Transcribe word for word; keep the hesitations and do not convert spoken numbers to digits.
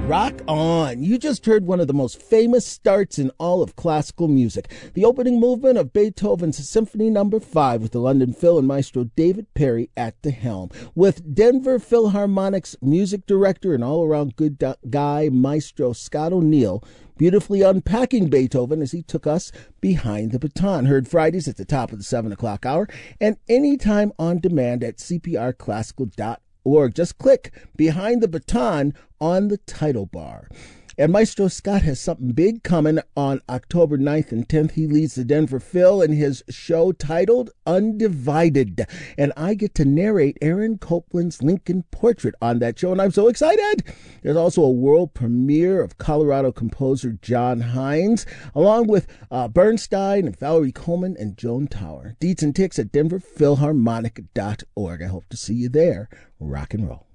Rock on! You just heard one of the most famous starts in all of classical music, the opening movement of Beethoven's Symphony Number five with the London Phil and Maestro David Perry at the helm, with Denver Philharmonic's music director and all-around good guy, Maestro Scott O'Neill, beautifully unpacking Beethoven as he took us behind the baton. Heard Fridays at the top of the seven o'clock hour and anytime on demand at c p r classical dot org. Just click Behind the Baton on the title bar. And Maestro Scott has something big coming on October ninth and tenth. He leads the Denver Phil in his show titled Undivided. And I get to narrate Aaron Copland's Lincoln Portrait on that show, and I'm so excited. There's also a world premiere of Colorado composer John Hines, along with uh, Bernstein and Valerie Coleman and Joan Tower. Deets and ticks at denver philharmonic dot org. I hope to see you there. Rock and roll.